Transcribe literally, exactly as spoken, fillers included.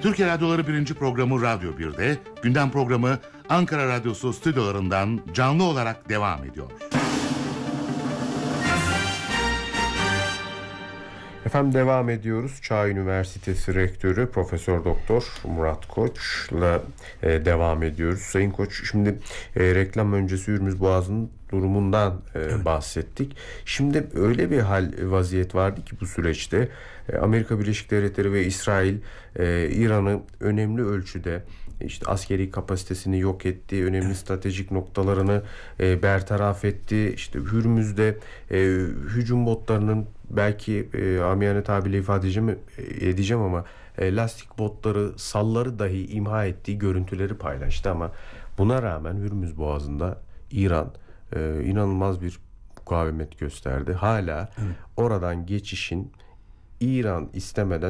Türkiye Radyoları birinci programı Radyo bir'de, gündem programı Ankara Radyosu stüdyolarından canlı olarak devam ediyor. Efendim devam ediyoruz. Çağ Üniversitesi Rektörü Profesör Doktor Murat Koç'la e, devam ediyoruz. Sayın Koç, şimdi e, reklam öncesi Hürmüz Boğazı'nın durumundan e, evet. bahsettik. Şimdi öyle bir hal vaziyet vardı ki bu süreçte e, Amerika Birleşik Devletleri ve İsrail e, İran'ı önemli ölçüde işte askeri kapasitesini yok etti, önemli evet. stratejik noktalarını e, bertaraf etti. İşte Hürmüz'de e, hücum botlarının belki e, amiyane tabirle ifade edeceğim, edeceğim ama e, lastik botları, salları dahi imha ettiği görüntüleri paylaştı ama buna rağmen Hürmüz Boğazı'nda İran e, inanılmaz bir mukavemet gösterdi. Hala evet. oradan geçişin İran istemeden